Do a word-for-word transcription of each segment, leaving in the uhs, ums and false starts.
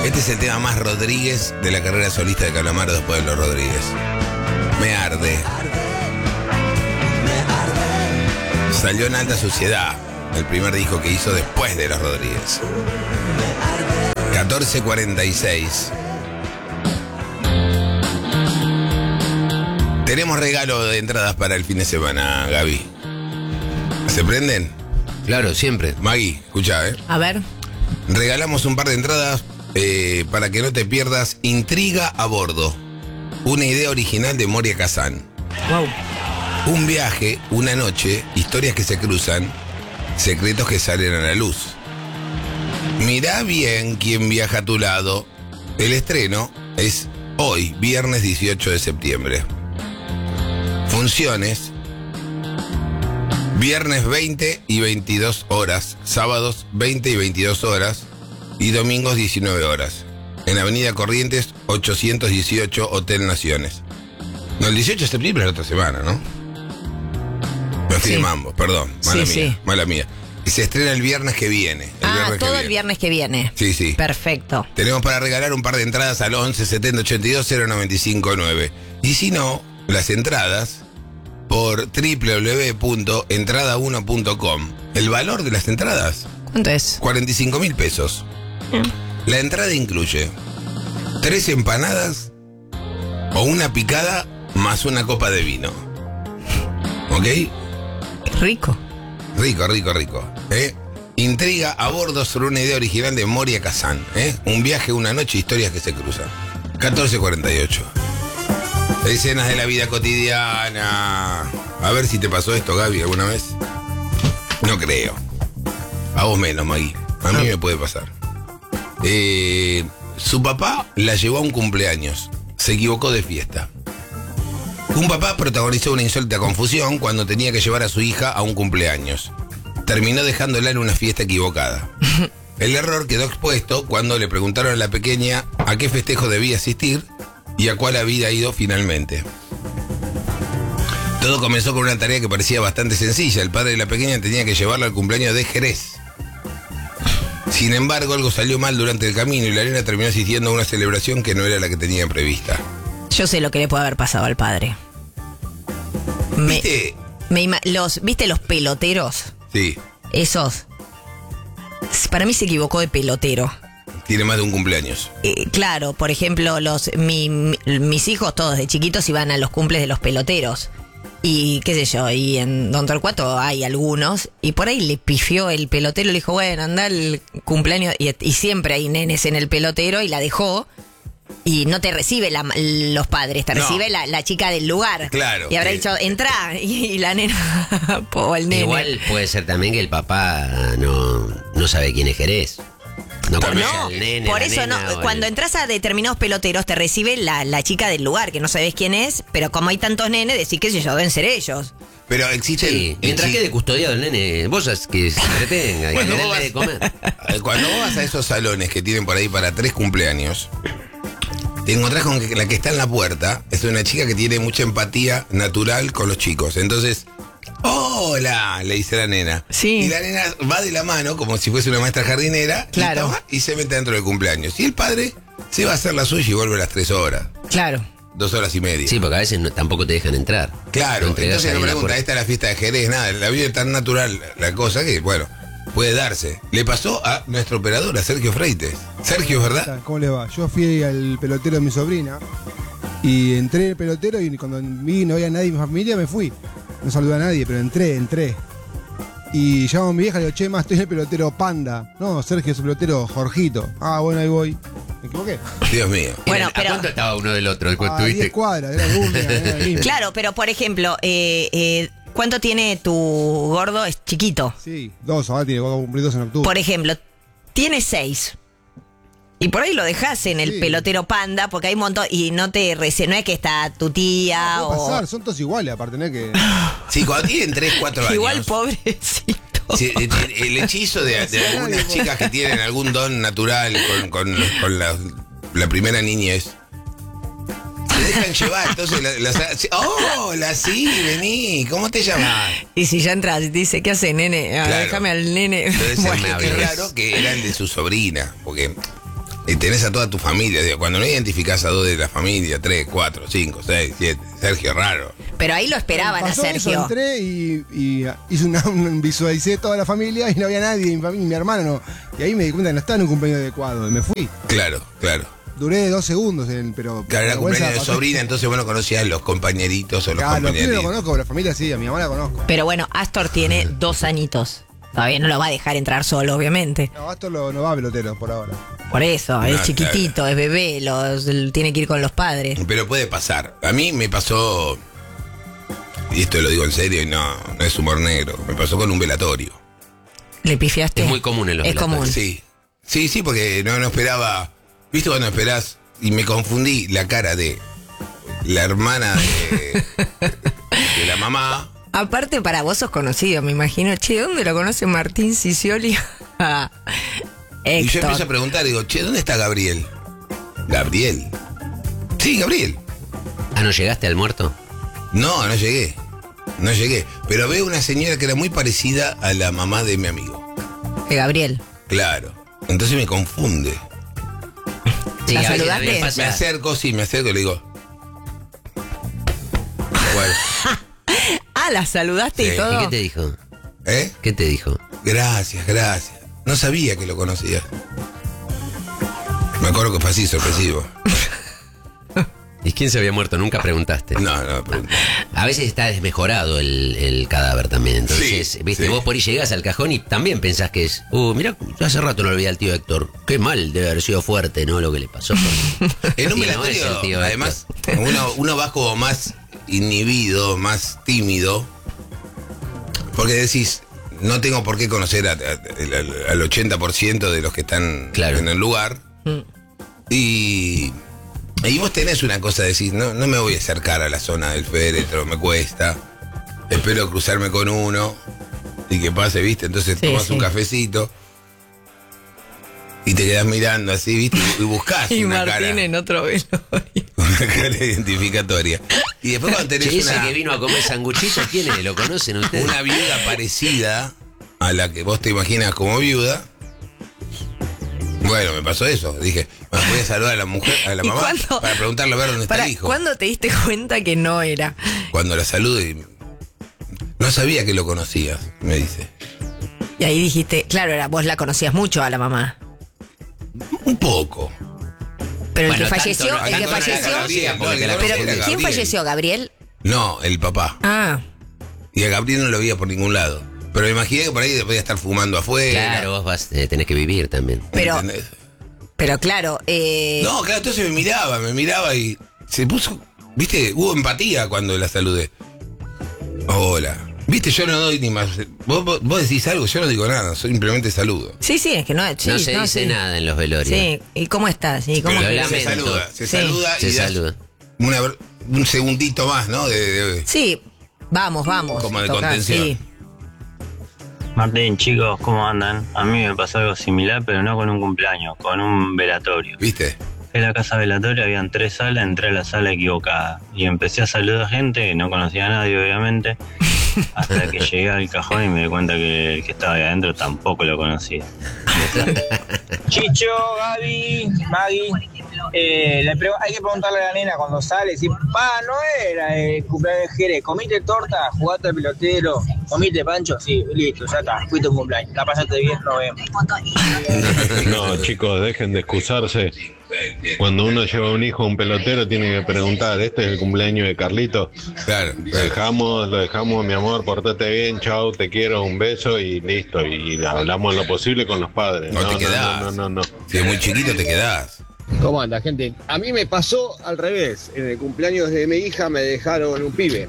Este es el tema más Rodríguez de la carrera solista de Calamaro después de los Rodríguez. Me arde. Salió en Alta Suciedad, el primer disco que hizo después de los Rodríguez. catorce cuarenta y seis. Tenemos regalo de entradas para el fin de semana, Gaby. ¿Se prenden? Claro, siempre. Maggie, escuchá, ¿eh? A ver. Regalamos un par de entradas eh, para que no te pierdas Intriga a Bordo. Una idea original de Moria Kazan. Wow. Un viaje, una noche, historias que se cruzan, secretos que salen a la luz. Mirá bien quién viaja a tu lado. El estreno es hoy, viernes dieciocho de septiembre. Funciones: viernes veinte y veintidós horas, sábados veinte y veintidós horas y domingos diecinueve horas. En Avenida Corrientes ochocientos dieciocho, Hotel Naciones. No, el dieciocho de septiembre es la otra semana, ¿no? Me estoy Sí. de mambo, perdón, mala Sí, mía, sí. mala mía. Y se estrena el viernes que viene. El Ah, viernes todo que el viene. viernes que viene. Sí, sí. Perfecto. Tenemos para regalar un par de entradas al once setenta ochenta y dos cero noventa y cinco nueve. Y si no, las entradas por doble u doble u doble u punto entrada uno punto com. El valor de las entradas, ¿Cuánto es? cuarenta y cinco mil pesos. La entrada incluye tres empanadas o una picada más una copa de vino. ¿Ok? Rico. Rico, rico, rico. ¿eh? Intriga a bordo sobre una idea original de Moria Kazan. ¿eh? Un viaje, una noche, historias que se cruzan. catorce cuarenta y ocho. Escenas de la vida cotidiana. A ver si te pasó esto, Gaby, alguna vez. No creo. A vos menos, Maggie. A mí me puede pasar. Eh, su papá la llevó a un cumpleaños. Se equivocó de fiesta. Un papá protagonizó una insólita confusión cuando tenía que llevar a su hija a un cumpleaños. Terminó dejándola en una fiesta equivocada. El error quedó expuesto cuando le preguntaron a la pequeña a qué festejo debía asistir y a cuál había ido finalmente. Todo comenzó con una tarea que parecía bastante sencilla. El padre de la pequeña tenía que llevarla al cumpleaños de Jerez. Sin embargo, algo salió mal durante el camino y la nena terminó asistiendo a una celebración que no era la que tenía prevista. Yo sé lo que le puede haber pasado al padre. Me, ¿Viste? me ima- los, ¿Viste los peloteros? Sí, Esos. Para mí se equivocó de pelotero. tiene más de un cumpleaños. Eh, claro, por ejemplo, los mi- mi- mis hijos todos de chiquitos iban a los cumples de los peloteros. Y qué sé yo, y en Don Torcuato hay algunos. Y por ahí le pifió el pelotero, le dijo, bueno, anda el cumpleaños. Y, y siempre hay nenes en el pelotero y la dejó. Y no te recibe la- los padres, te No. recibe la, la chica del lugar. Claro. Y habrá Eh, dicho, entra. Y, y la nena, o el nene. Igual puede ser también que el papá no, no sabe quién es Jerez. No conoce No, al nene, por la eso nena, no. o Cuando el- entras a determinados peloteros te recibe la, la chica del lugar, que no sabes quién es, pero como hay tantos nenes, decís que yo, deben ser ellos. Pero existe... Sí, mientras quede custodiado el nene, vos sabés que se entretenga, que Bueno, le vos dé de comer. Cuando vos vas a esos salones que tienen por ahí para tres cumpleaños, te encontrás con que la que está en la puerta es una chica que tiene mucha empatía natural con los chicos. Entonces, ¡hola!, le dice la nena. Sí. Y la nena va de la mano como si fuese una maestra jardinera. Claro. Y, toma, y se mete dentro del cumpleaños. Y el padre se va a hacer la suya y vuelve a las tres horas. Claro. Dos horas y media. Sí, porque a veces no- tampoco te dejan entrar. Claro, Lo entregás entonces ahí no en la pregunta, puerta. esta es la fiesta de Jerez, nada, la vida es tan natural la cosa que, bueno, puede darse. Le pasó a nuestro operador, a Sergio Freites. Sergio, ¿verdad? ¿Cómo les va? Yo fui al pelotero de mi sobrina y entré en el pelotero y cuando vi no había nadie en mi familia me fui. No saludé a nadie, pero entré, entré. Y llamo a mi vieja y le digo, che, más estoy en el pelotero Panda. No, Sergio es el pelotero Jorgito. Ah, bueno, ahí voy. Me equivoqué. Dios mío. Bueno, ¿A pero- cuánto estaba uno del otro? ¿Cuánto A diez tuviste? cuadras, era el Burlingame, era el mismo. Claro, pero por ejemplo, eh, eh, ¿cuánto tiene tu gordo? Es chiquito. Sí, dos, ahora tiene, vamos a cumplir dos en octubre. Por ejemplo, tiene seis. Y por ahí lo dejas en el Sí. pelotero Panda, porque hay un montón. Y no te rece- no es que está tu tía Ah, puede o. pasar, son todos iguales, aparte, ¿no? Que... Sí, cuando tienen tres, cuatro años. Igual pobrecito. sí, el, el hechizo de, de algunas chicas que tienen algún don natural con, con, con la, la primera niñez. Se dejan llevar, entonces la- las... ¡Hola, sí, vení! ¿Cómo te llamas? Y si ya entras y te dice, ¿qué hace, nene? Ah, Claro. déjame al nene. Entonces Bueno, es hables. raro que era el de su sobrina, porque Y tenés a toda tu familia, digo, cuando no identificás a dos de la familia, tres, cuatro, cinco, seis, siete, Sergio raro. Pero ahí lo esperaban a Pasó eso, Sergio. entré y, y hice una, un, visualicé toda la familia y no había nadie, mi familia, mi hermano no. Y ahí me di cuenta que no estaba en un cumpleaños adecuado y me fui. Claro, claro. Duré dos segundos, en, pero... Claro, era vergüenza cumpleaños de pasé. sobrina, entonces vos no conocías a los compañeritos o los Claro, los pibes compañeritos. lo conozco, la familia sí, a mi mamá la conozco. Pero bueno, Astor tiene dos añitos. Todavía no lo va a dejar entrar solo, obviamente. No, esto lo, no va a pelotero por ahora. Por eso, es No, chiquitito, es bebé, los, tiene que ir con los padres. Pero puede pasar. A mí me pasó, y esto lo digo en serio y no, no es humor negro, me pasó con un velatorio. ¿Le pifiaste? Es muy común en los Es velatorios. común. Sí, sí, sí, porque no, no esperaba. ¿Viste cuando esperás? Y me confundí la cara de la hermana de, de la mamá. Aparte, para vos sos conocido, me imagino. Che, ¿dónde lo conoce Martín Sicioli? Ah, Y yo Héctor. empiezo a preguntar, digo, che, ¿dónde está Gabriel? ¿Gabriel? Sí, Gabriel. Ah, ¿no llegaste al muerto? No, no llegué. No llegué. Pero veo una señora que era muy parecida a la mamá de mi amigo. De Gabriel. Claro. Entonces me confunde. Sí, ¿La a veces saludaste? también Me pasa. acerco, sí, me acerco y le digo. Bueno, Ah, la saludaste Sí. y ¿Y todo. qué te dijo? ¿eh? ¿Qué te dijo? Gracias, gracias. No sabía que lo conocía. Me acuerdo que fue así, sorpresivo. ¿Y quién se había muerto? Nunca preguntaste. No, no, pregunté. A veces está desmejorado el, el cadáver también. Entonces, Sí, viste, sí. vos por ahí llegás al cajón y también pensás que es. Uh, mirá, yo hace rato no olvidé al tío Héctor. Qué mal debe haber sido fuerte, ¿no? Lo que le pasó. En un Y no es el velatorio, tío además, uno, uno va como más inhibido, más tímido. Porque decís, no tengo por qué conocer a- a- al, al ochenta por ciento de los que están Claro. en el lugar. Mm. Y, y vos tenés una cosa, decís, no, no me voy a acercar a la zona del féretro, me cuesta. Espero cruzarme con uno y que pase, ¿viste? Entonces Sí, tomas sí. un cafecito y te quedás mirando así, ¿viste? Y buscás Y una Martín cara, en otro velorio. una cara identificatoria. Y después cuando tenés Che, ese una, que vino a comer sanguchito, ¿quién es? ¿Lo conocen ustedes? una viuda parecida a la que vos te imaginas como viuda, bueno, me pasó eso. Dije, bueno, voy a saludar a la mujer, a la ¿Y mamá, cuándo? para preguntarle a ver dónde está Pará, el hijo. ¿cuándo te diste cuenta que no era? Cuando la saludo y no sabía que lo conocías, me dice. Y ahí dijiste, claro, era, vos la conocías mucho a la mamá. Un poco. Pero Bueno, el que tanto falleció, no, el que tanto no la falleció. conocía, porque No, la el que Pero, era ¿quién Gabriel. falleció? ¿Gabriel? No, el papá. Ah, Y a Gabriel no lo veía por ningún lado. Pero me imaginé que por ahí podía estar fumando afuera. Claro, vos vas, eh, tenés que vivir también. pero, ¿entendés? pero claro, eh, No, claro, entonces me miraba, me miraba y se puso, viste, hubo empatía cuando la saludé. Hola. Viste, yo no doy ni más. Vos, vos, vos decís algo, yo no digo nada, simplemente saludo. sí, sí, es que no, sí, no se no, dice sí. nada en los velorios. Sí, ¿y cómo estás? ¿Y cómo Pero Lo se lamento. saluda, se Sí. saluda Se y das saluda. una- un segundito más, ¿no? De, de- Sí, vamos, vamos. Como de toca, contención. sí. Martín, chicos, ¿cómo andan? A mí me pasó algo similar, pero no con un cumpleaños, con un velatorio. ¿Viste? En la casa velatoria habían tres salas, entré a la sala equivocada y empecé a saludar a gente, no conocía a nadie obviamente, hasta que llegué al cajón y me di cuenta que el que estaba ahí adentro tampoco lo conocía. Chicho, Gaby, Maggie, eh, le pregu- hay que preguntarle a la nena cuando sale, si pa, no era el cumpleaños de Jerez, ¿comiste torta? ¿Jugaste al pelotero? ¿Comiste pancho? Sí, listo, ya está, fuiste un cumpleaños, la pasaste bien, nos vemos. No, chicos, dejen de excusarse. Cuando uno lleva un hijo a un pelotero, tiene que preguntar, ¿este es el cumpleaños de Carlito? Claro. Lo claro. dejamos, lo dejamos, mi amor, portate bien, chao, te quiero, un beso y listo. Y hablamos lo posible con los padres. No te quedás. no, no, no, no. Si es muy chiquito te quedás. ¿Cómo anda, gente? A mí me pasó al revés. En el cumpleaños de mi hija me dejaron un pibe.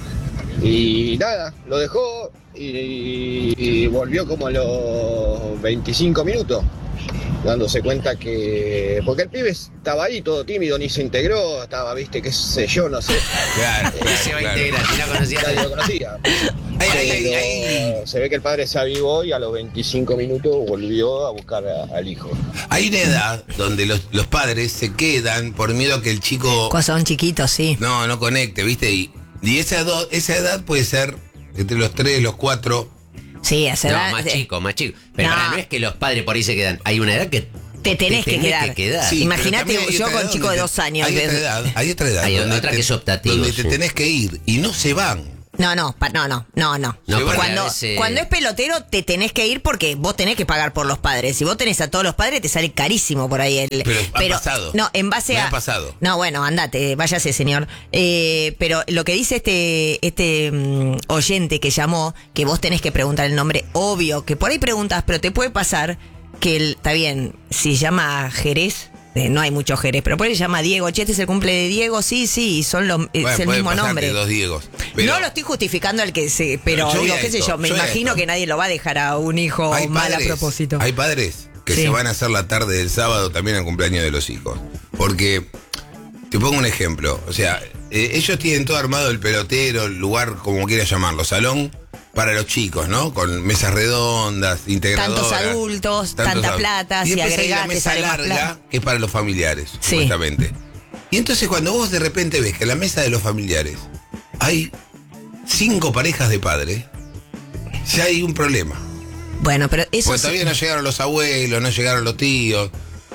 Y nada, lo dejó y, y volvió como a los veinticinco minutos. Dándose cuenta que... Porque el pibe estaba ahí todo tímido, ni se integró, estaba, viste, qué sé yo, no sé. Claro, ¿Quién se va a claro, integrar? Si no conocía a Nadie nadie. lo conocía. Ay, ay, ay, Pero ay. se ve que el padre se avivó y a los veinticinco minutos volvió a buscar a- al hijo. Hay una edad donde los, los padres se quedan por miedo a que el chico Cuando son chiquitos, sí. no, no conecte, ¿viste? Y, y esa, do- esa edad puede ser entre los tres, los cuatro. Sí, a esa No, edad- más eh, chico, más chico. Pero No. pará, no es que los padres por ahí se quedan. Hay una edad que te tenés, Te que tenés quedar. que quedar. Sí, Imagínate pero también hay yo otra con edad chico de donde dos te- años. Hay de- otra edad, hay otra edad. Hay donde otra te- que es optativo, Donde te sí. tenés que ir y no se van. No, no, pa- no, no, no, no. No, porque cuando, a veces- cuando es pelotero te tenés que ir porque vos tenés que pagar por los padres. Si vos tenés a todos los padres te sale carísimo por ahí el. Pero ha pasado. No, en base Me a. ha pasado. No, bueno, andate, váyase, señor. Eh, pero lo que dice este este mm, oyente que llamó, que vos tenés que preguntar el nombre, obvio, que por ahí preguntas, pero te puede pasar que el, está bien, si llama Jerez. Eh, no hay mucho Jerez, pero por ahí se llama Diego. Che, este es el cumple de Diego, sí, sí, y son los, Bueno, es el puede mismo pasarte nombre. dos Diegos. Pero No lo estoy justificando al que se, pero Yo voy digo, a qué sé esto, yo, me yo voy a imagino esto. que nadie lo va a dejar a un hijo hay mal padres, a propósito. Hay padres que Sí. se van a hacer la tarde del sábado también al cumpleaños de los hijos. Porque, te pongo un ejemplo. O sea, eh, ellos tienen todo armado el pelotero, el lugar, como quieras llamarlo, salón, para los chicos, ¿no? Con mesas redondas, integradoras. Tantos adultos, tanta adultos. plata, y si después hay la agregás te mesa sale más larga, plata. que es para los familiares, Sí. supuestamente. Y entonces cuando vos de repente ves que en la mesa de los familiares hay cinco parejas de padres, ya hay un problema. Bueno, pero eso Porque sí- todavía no llegaron los abuelos, no llegaron los tíos.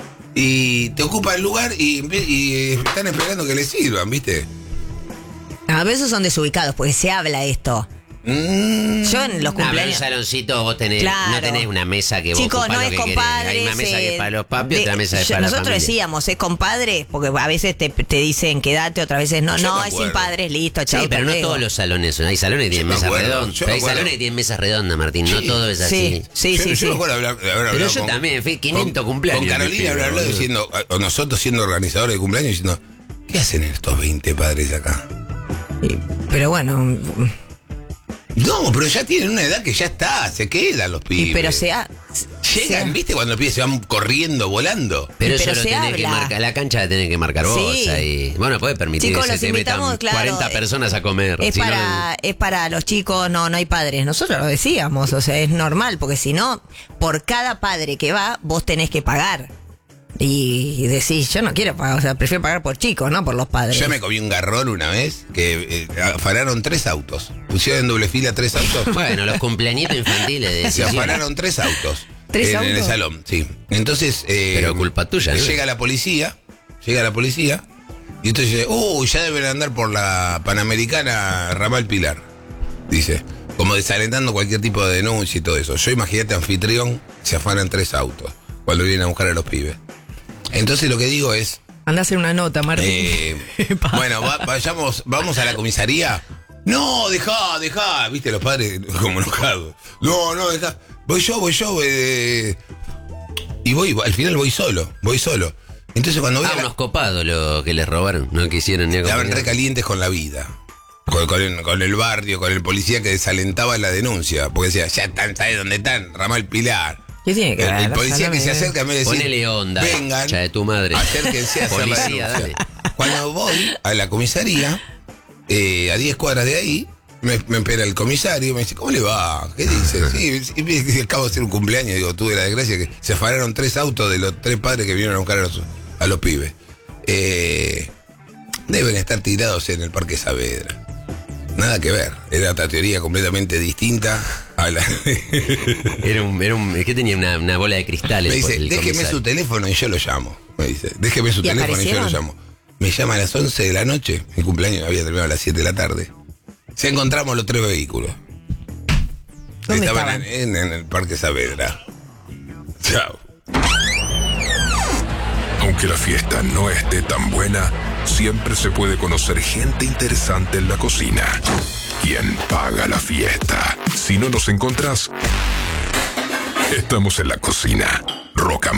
Y te ocupa el lugar y, y están esperando que les sirvan, ¿viste? a veces son desubicados porque se habla esto. Mm, Yo en los Ah, pero en un cumpleaños. saloncito vos tenés, Claro. no tenés una mesa que vos Chicos, ocupás no lo es que compadres. querés. Hay una mesa que eh, es para los papis y de- otra mesa que es yo- para la Nosotros familia. decíamos, es compadre, porque a veces te, te dicen quédate, otras veces no, Yo no, me es acuerdo. sin padres, listo, Sí, chao. pero hasta no luego. todos los salones son. Hay salones que tienen me mesas acuerdo, redondas. yo Pero me hay acuerdo. salones que tienen mesas redondas, Martín. No Sí, todo es Sí, así. sí, yo, sí. yo sí. me acuerdo hablar, de haber Pero hablado yo con- también, fui quinientos con- cumpleaños. Con Carolina me habrá pido, hablado boludo. diciendo, o nosotros siendo organizadores de cumpleaños, diciendo, ¿qué hacen estos veinte padres acá? Y- Pero bueno, No, pero ya tienen una edad que ya está, se quedan los pibes. y, pero se ha. Llegan, se- ¿viste? Cuando los pibes se van corriendo, volando. Pero, Pero eso lo se tenés que habla. marcar. La cancha la tenés que marcar vos. Sí. Ahí. Bueno, puedes permitir Chicos, que los se te metan invitamos, claro, cuarenta eh, personas a comer. Es, Si no, para, es para los chicos, no, no hay padres. Nosotros lo decíamos, o sea, es normal, porque si no, por cada padre que va, vos tenés que pagar. Y decís, yo no quiero pagar, o sea, prefiero pagar por chicos, no por los padres. Yo me comí un garrón una vez que eh, afanaron tres autos. Pusieron en doble fila tres autos. Bueno, los cumpleañitos infantiles de Se decisión. afanaron tres autos. ¿Tres en, en el autos? salón, sí. Entonces. eh, Pero culpa tuya, ¿no? Llega la policía. Llega la policía. Y entonces dice, uy, ya deben andar por la Panamericana Ramal Pilar. Dice. Como desalentando cualquier tipo de denuncia y todo eso. Yo imagínate, anfitrión, se afanan tres autos cuando vienen a buscar a los pibes. Entonces lo que digo es. Anda a hacer una nota, Martín. Eh, bueno, va- vayamos, vamos a la comisaría. No, dejá, dejá. Viste, los padres como enojados. No, no, dejá. Voy yo, voy yo. eh, y voy, al final voy solo, voy solo. Entonces cuando voy Ah, a la- unos copados los que les robaron. No quisieron ni estaban acompañar. recalientes con la vida. Con, con el, con el barrio, con el policía que desalentaba la denuncia. Porque decía, ya están, ¿sabes dónde están? Ramal Pilar. ¿Qué tiene que El, ver? el policía que se Salame. acerca me decía, Ponele onda. vengan, Ya de tu madre. acérquense a hacer la Policía, denuncia. dale. Cuando voy a la comisaría, eh, a diez cuadras de ahí, me, me espera el comisario, me dice, ¿cómo le va? ¿Qué dice? Sí, sí, sí, acabo de hacer un cumpleaños, digo, tuve la desgracia que se afanaron tres autos de los tres padres que vinieron a buscar a los, a los pibes. Eh, deben estar tirados en el Parque Saavedra. Nada que ver, era otra teoría completamente distinta a la... Era un, era un, es que tenía una, una bola de cristal. Me el- dice, el déjeme comisario. su teléfono y yo lo llamo. Me dice, déjeme su ¿Y teléfono aparecieron? y yo lo llamo. Me llama a las once de la noche, mi cumpleaños había terminado a las siete de la tarde. Se encontramos los tres vehículos. ¿Dónde Estaban estaban? En, en el Parque Saavedra. Chao. Aunque la fiesta no esté tan buena, siempre se puede conocer gente interesante en la cocina. ¿Quién paga la fiesta? Si no nos encontrás, estamos en la cocina. Rock and